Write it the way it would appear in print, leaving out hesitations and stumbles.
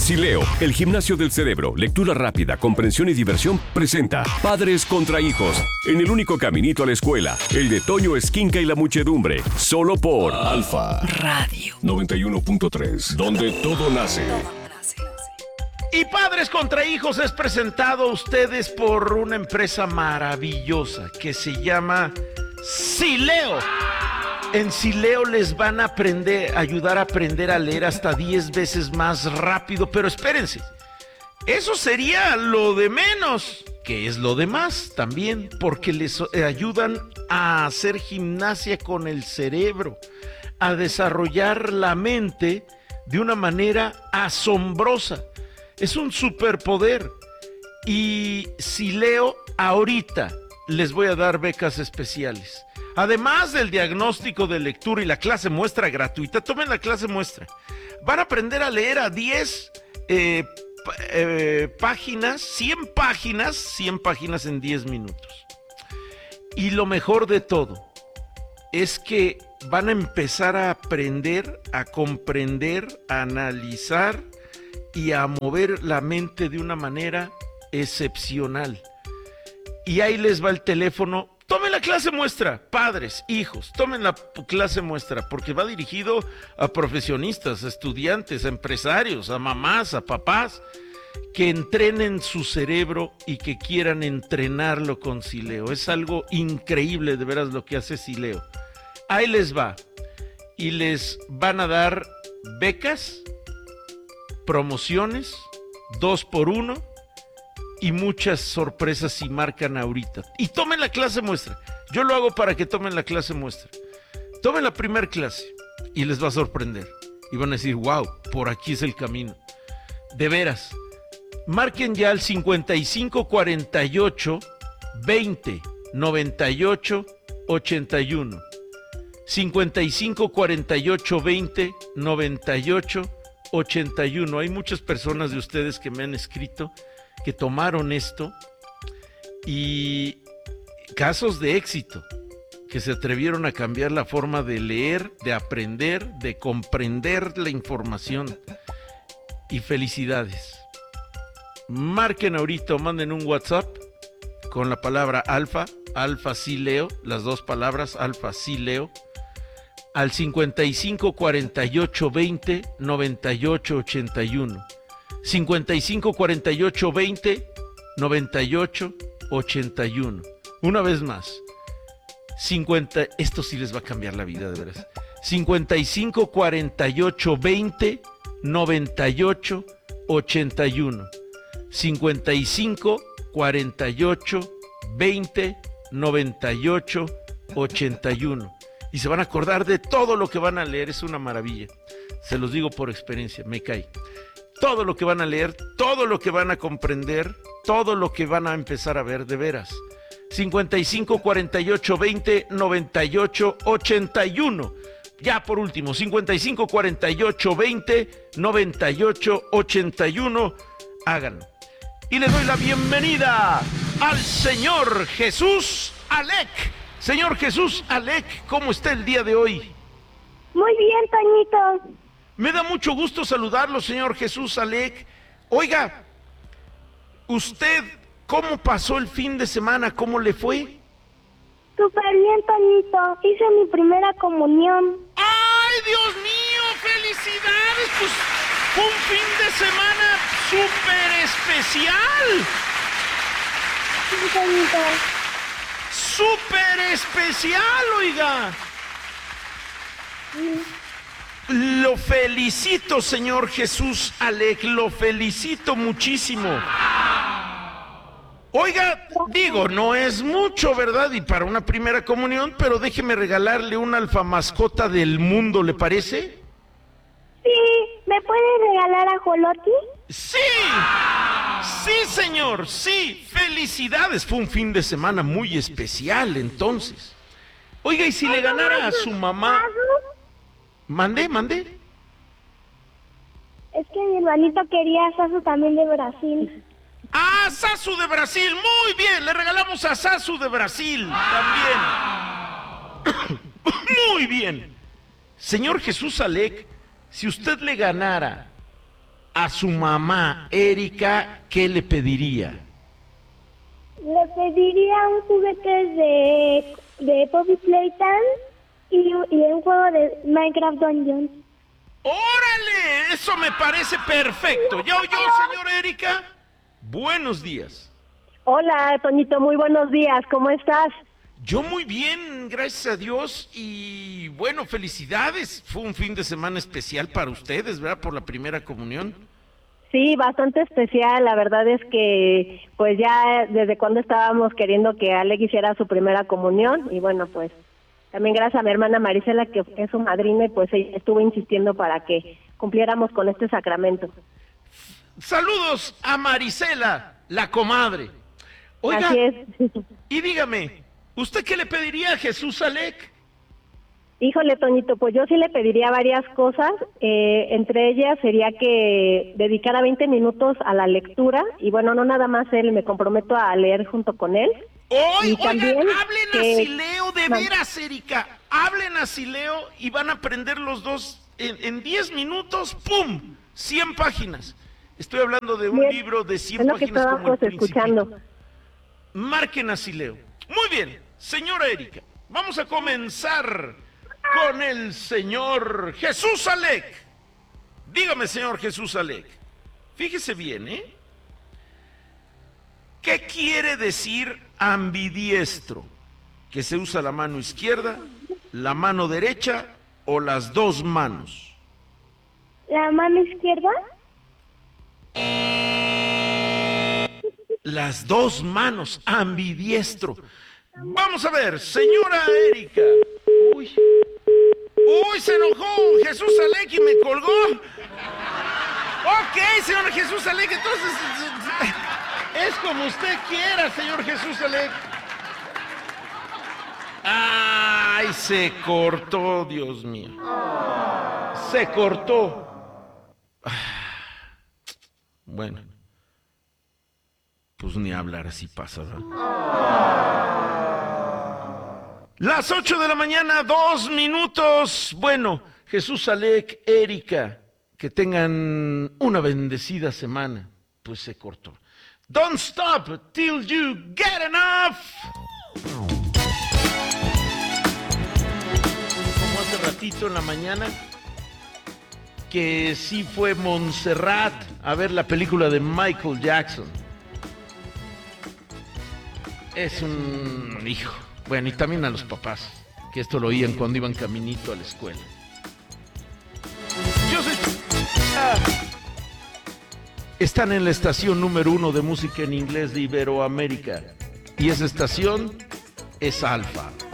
Sileo, el gimnasio del cerebro, lectura rápida, comprensión y diversión, presenta Padres contra Hijos, en el único caminito a la escuela, el de Toño Esquinca y la muchedumbre, solo por Alfa Radio 91.3, donde todo nace. Y Padres contra Hijos es presentado a ustedes por una empresa maravillosa que se llama Sileo. En Sileo les van a ayudar a aprender a leer hasta 10 veces más rápido, pero espérense, eso sería lo de menos, que es lo de más también, porque les ayudan a hacer gimnasia con el cerebro, a desarrollar la mente de una manera asombrosa. Es un superpoder. Y Sileo ahorita les voy a dar becas especiales. Además del diagnóstico de lectura y la clase muestra gratuita, tomen la clase muestra. Van a aprender a leer a 10 páginas, 100 páginas en 10 minutos. Y lo mejor de todo es que van a empezar a aprender, a comprender, a analizar y a mover la mente de una manera excepcional. Y ahí les va el teléfono. Tomen la clase muestra, padres, hijos, tomen la clase muestra, porque va dirigido a profesionistas, a estudiantes, a empresarios, a mamás, a papás, que entrenen su cerebro y que quieran entrenarlo con Sileo. Es algo increíble de veras lo que hace Sileo. Ahí les va. Y les van a dar becas, promociones, 2x1 y muchas sorpresas si marcan ahorita. Y tomen la clase muestra. Yo lo hago para que tomen la clase muestra. Tomen la primer clase y les va a sorprender. Y van a decir, wow, por aquí es el camino. De veras. Marquen ya al 5548 20 98 81. 5548 20 98 81. Hay muchas personas de ustedes que me han escrito que tomaron esto y casos de éxito, que se atrevieron a cambiar la forma de leer, de aprender, de comprender la información. Y felicidades. Marquen ahorita o manden un WhatsApp con la palabra Alfa Sileo, las dos palabras Alfa Sileo, al 55 48 20 98 81. 55 48 20 98 81. Una vez más. Esto sí les va a cambiar la vida, de veras. 55 48 20 98 81. 55 48 20 98 81. Y se van a acordar de todo lo que van a leer. Es una maravilla. Se los digo por experiencia, me cae. Todo lo que van a leer, todo lo que van a comprender, todo lo que van a empezar a ver, de veras. 55 48 20 98 81. Ya por último, 55 48 20 98 81. Háganlo. Y le doy la bienvenida al señor Jesús Alec. Señor Jesús Alec, ¿cómo está el día de hoy? Muy bien, Toñito. Me da mucho gusto saludarlo, señor Jesús Alec. Oiga, ¿usted cómo pasó el fin de semana? ¿Cómo le fue? Súper bien, Toñito. Hice mi primera comunión. ¡Ay, Dios mío! ¡Felicidades! Pues fue un fin de semana súper especial. Sí, Toñito. ¡Súper especial, oiga! Sí. Lo felicito, señor Jesús Alec, lo felicito muchísimo. Oiga, digo, no es mucho, ¿verdad? Y para una primera comunión, pero déjeme regalarle una alfamascota del mundo, ¿le parece? Sí, ¿me puedes regalar ajolotl? ¡Sí! ¡Sí, señor! ¡Sí! ¡Felicidades! Fue un fin de semana muy especial, entonces. Oiga, ¿y si le ganara a su mamá? Mande. Es que mi hermanito quería Sasu también de Brasil. ¡Ah, Sasu de Brasil! ¡Muy bien! Le regalamos a Sasu de Brasil también. Muy bien. Señor Jesús Alec, si usted le ganara a su mamá, Erika, ¿qué le pediría? Le pediría un juguete de Poppy Playtime y un juego de Minecraft Dungeons. ¡Órale! Eso me parece perfecto. Yo, señora Erika. Buenos días. Hola, Toñito, muy buenos días, ¿cómo estás? Yo muy bien, gracias a Dios. Y bueno, felicidades. Fue un fin de semana especial para ustedes, ¿verdad? Por la primera comunión. Sí, bastante especial, la verdad es que pues ya desde cuando estábamos queriendo que Alec hiciera su primera comunión y bueno, pues también gracias a mi hermana Marisela, que es su madrina, y pues ella estuvo insistiendo para que cumpliéramos con este sacramento. Saludos a Marisela, la comadre. Oiga, Así es. y dígame, ¿usted qué le pediría a Jesús Alec? Híjole, Toñito, pues yo sí le pediría varias cosas, entre ellas sería que dedicara 20 minutos a la lectura, y bueno, no nada más él, me comprometo a leer junto con él. Oigan, hablen a Sileo, de veras, Erika, hablen a Sileo y van a aprender los dos en 10 minutos, ¡pum!, 100 páginas. Estoy hablando de un libro de 100 páginas como El Principito. Marquen a Sileo. Muy bien, señora Erika, vamos a comenzar con el señor Jesús Alec. Dígame, señor Jesús Alec, fíjese bien, ¿qué quiere decir ambidiestro? ¿Que se usa la mano izquierda, la mano derecha o las dos manos? ¿La mano izquierda? Las dos manos, ambidiestro. Vamos a ver, señora Erika. Uy, se enojó Jesús Alec y me colgó. Ok, señor Jesús Alec, entonces es como usted quiera, señor Jesús Alec. Ay, se cortó, Dios mío. Se cortó. Bueno, pues ni hablar así pasa, ¿verdad? Las 8 de la mañana, 2 minutos. Bueno, Jesús Alec, Erika, que tengan una bendecida semana. Pues se cortó. Don't stop till you get enough. Como hace ratito en la mañana, que sí fue Montserrat a ver la película de Michael Jackson. Es un hijo. Bueno, y también a los papás, que esto lo oían cuando iban caminito a la escuela. Yo soy... Están en la estación número 1 de música en inglés de Iberoamérica. Y esa estación es Alfa.